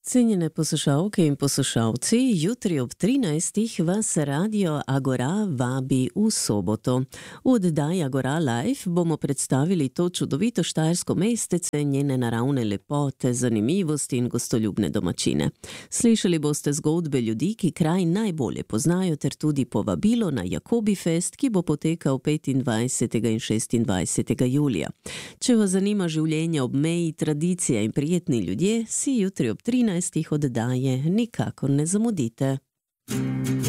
Cenjene poslušalke in poslušalci, jutri ob 13. vas Radio Agora vabi v soboto. V oddaji Agora Live bomo predstavili to čudovito štajersko mestece, njene naravne lepote, zanimivosti in gostoljubne domačine. Slišali boste zgodbe ljudi, ki kraj najbolje poznajo, ter tudi povabilo na Jakobi Fest, ki bo potekal 25. in 26. julija. Če vas zanima življenje ob meji, tradicija in prijetni ljudje, si jutri ob 13. oddaje nikakor ne zamudite.